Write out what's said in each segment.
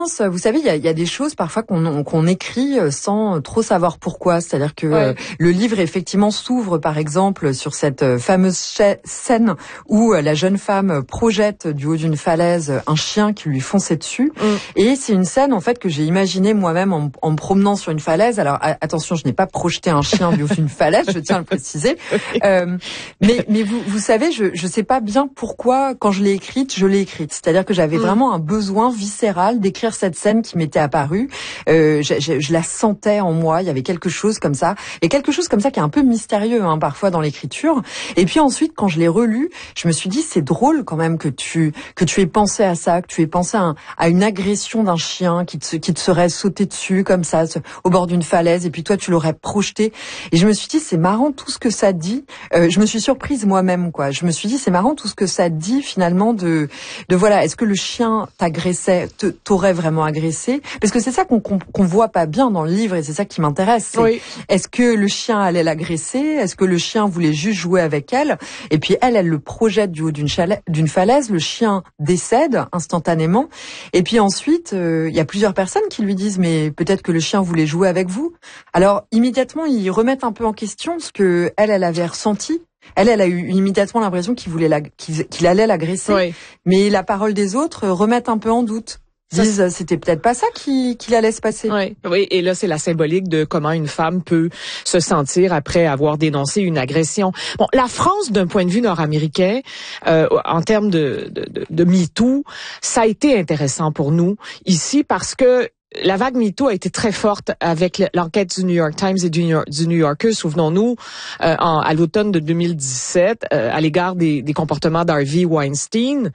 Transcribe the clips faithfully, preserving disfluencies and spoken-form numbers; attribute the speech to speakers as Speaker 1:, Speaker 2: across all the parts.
Speaker 1: Vous savez, il y a, il y a des choses parfois qu'on qu'on écrit sans trop savoir pourquoi. C'est-à-dire que ouais. euh, le livre effectivement s'ouvre par exemple sur cette fameuse scène où la jeune femme projette du haut d'une falaise un chien qui lui fonçait dessus. Mm. Et c'est une scène en fait que j'ai imaginée moi-même en, en me promenant sur une falaise. Alors a, attention, je n'ai pas projeté un chien du haut d'une falaise, je tiens à le préciser. Euh, mais mais vous vous savez, je je sais pas bien pourquoi quand je l'ai écrite, je l'ai écrite. C'est-à-dire que j'avais mm. vraiment un besoin viscéral d'écrire cette scène qui m'était apparue. Euh, je, je, je la sentais en moi. Il y avait quelque chose comme ça, et quelque chose comme ça qui est un peu mystérieux hein, parfois dans l'écriture. Et puis ensuite, quand je l'ai relu, je me suis dit c'est drôle quand même que tu que tu aies pensé à ça, que tu aies pensé à, un, à une agression d'un chien qui te qui te serait sauté dessus comme ça au bord d'une falaise, et puis toi tu l'aurais projeté. Et je me suis dit c'est marrant tout ce que ça dit. Euh, je me suis surprise moi-même quoi. Je me suis dit c'est marrant tout ce que ça dit finalement de de voilà. Est-ce que le chien t'agressait, t'aurait vraiment agressé, parce que c'est ça qu'on qu'on, qu'on voit pas bien dans le livre et c'est ça qui m'intéresse. Oui. Est-ce que le chien allait l'agresser? Est-ce que le chien voulait juste jouer avec elle? Et puis elle, elle le projette du haut d'une, chalet, d'une falaise. Le chien décède instantanément. Et puis ensuite, il euh, y a plusieurs personnes qui lui disent mais peut-être que le chien voulait jouer avec vous. Alors immédiatement, ils remettent un peu en question ce que elle, elle avait ressenti. Elle, elle a eu immédiatement l'impression qu'il voulait la, qu'il, qu'il allait l'agresser. Oui. Mais la parole des autres remettent un peu en doute. Disent c'était peut-être pas ça qui qu'il allait se passer.
Speaker 2: Oui, oui, et là c'est la symbolique de comment une femme peut se sentir après avoir dénoncé une agression. Bon, la France d'un point de vue nord-américain, euh, en termes de de, de de MeToo, ça a été intéressant pour nous ici parce que la vague MeToo a été très forte avec l'enquête du New York Times et du New, York, du New Yorker, souvenons-nous, euh, en, à l'automne de deux mille dix-sept, euh, à l'égard des, des comportements d'Harvey Weinstein.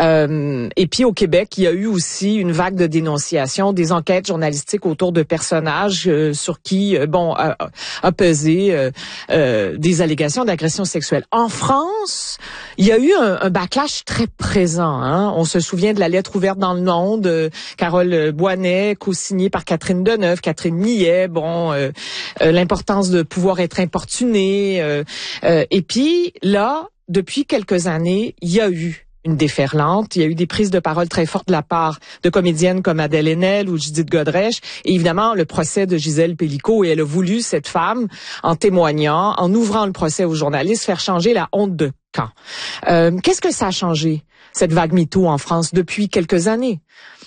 Speaker 2: Euh, et puis au Québec, il y a eu aussi une vague de dénonciation, des enquêtes journalistiques autour de personnages euh, sur qui, euh, bon, a, a pesé euh, euh, des allégations d'agression sexuelle. En France, il y a eu un, un backlash très présent. Hein? On se souvient de la lettre ouverte dans le Monde, euh, Carole Boinet, co-signé par Catherine Deneuve, Catherine Millet, bon, euh, euh, l'importance de pouvoir être importuné. Euh, euh, et puis là, depuis quelques années, il y a eu une déferlante. Il y a eu des prises de parole très fortes de la part de comédiennes comme Adèle Haenel ou Judith Godrèche. Et évidemment, le procès de Gisèle Pelicot. Et elle a voulu, cette femme, en témoignant, en ouvrant le procès aux journalistes, faire changer la honte de camp. Euh, qu'est-ce que ça a changé, cette vague MeToo en France, depuis quelques années?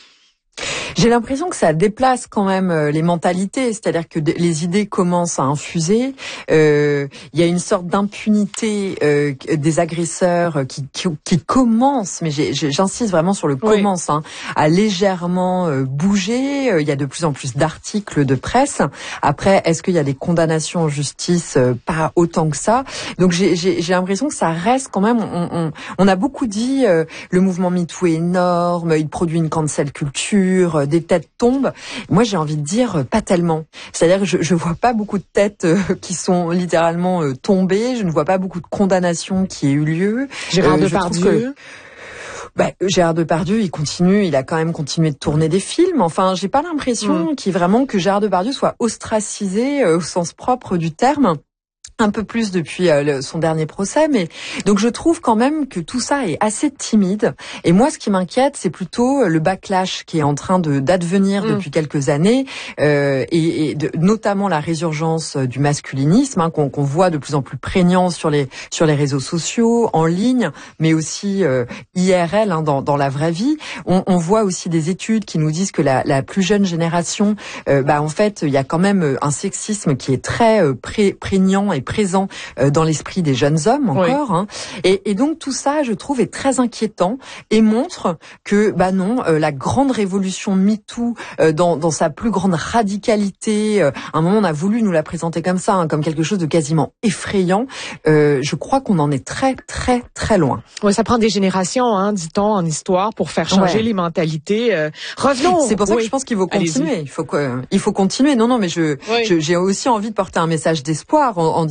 Speaker 1: J'ai l'impression que ça déplace quand même les mentalités, c'est-à-dire que les idées commencent à infuser. Euh, il y a une sorte d'impunité euh, des agresseurs qui, qui, qui commence, mais j'ai, j'insiste vraiment sur le commence, oui. hein, à légèrement euh, bouger. Il y a de plus en plus d'articles de presse. Après, est-ce qu'il y a des condamnations en justice? Pas autant que ça. Donc j'ai, j'ai, j'ai l'impression que ça reste quand même. On, on, on a beaucoup dit euh, le mouvement MeToo est énorme, il produit une cancel culture. Des têtes tombent. Moi, j'ai envie de dire pas tellement. C'est-à-dire que je, je vois pas beaucoup de têtes euh, qui sont littéralement euh, tombées. Je ne vois pas beaucoup de condamnations qui aient eu lieu.
Speaker 2: Gérard euh, Depardieu.
Speaker 1: Bah, Gérard Depardieu, il continue, il a quand même continué de tourner des films. Enfin, j'ai pas l'impression mmh. qu'il vraiment que Gérard Depardieu soit ostracisé euh, au sens propre du terme. Un peu plus depuis euh, le, son dernier procès, mais donc je trouve quand même que tout ça est assez timide. Et moi, ce qui m'inquiète, c'est plutôt le backlash qui est en train de d'advenir mmh. depuis quelques années, euh, et, et de, notamment la résurgence du masculinisme hein, qu'on, qu'on voit de plus en plus prégnant sur les sur les réseaux sociaux, en ligne, mais aussi euh, I R L hein, dans dans la vraie vie. On, on voit aussi des études qui nous disent que la, la plus jeune génération, euh, bah en fait, il y a quand même un sexisme qui est très euh, pré, prégnant et présent dans l'esprit des jeunes hommes encore. Oui. Hein. Et, et donc tout ça, je trouve, est très inquiétant et montre que, bah non, euh, la grande révolution MeToo, euh, dans, dans sa plus grande radicalité, euh, à un moment on a voulu nous la présenter comme ça, hein, comme quelque chose de quasiment effrayant. Euh, je crois qu'on en est très, très, très loin.
Speaker 2: Ouais, ça prend des générations, hein, dit-on, en histoire, pour faire changer ouais. les mentalités. Euh, revenons.
Speaker 1: C'est pour ça
Speaker 2: oui.
Speaker 1: que je pense qu'il faut continuer. Allez-y. Il faut quoi Il faut continuer. Non, non, mais je, oui. je j'ai aussi envie de porter un message d'espoir en, en disant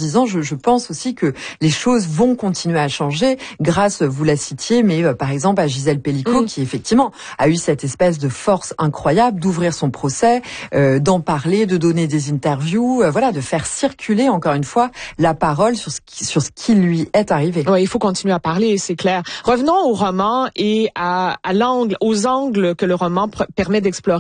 Speaker 1: disant, je, je pense aussi que les choses vont continuer à changer grâce, vous la citiez, mais euh, par exemple à Gisèle Pelicot, mmh. qui effectivement a eu cette espèce de force incroyable d'ouvrir son procès, euh, d'en parler, de donner des interviews, euh, voilà, de faire circuler encore une fois la parole sur ce qui, sur ce qui lui est arrivé.
Speaker 2: Oui, il faut continuer à parler, c'est clair. Revenons au roman et à, à l'angle, aux angles que le roman pr- permet d'explorer.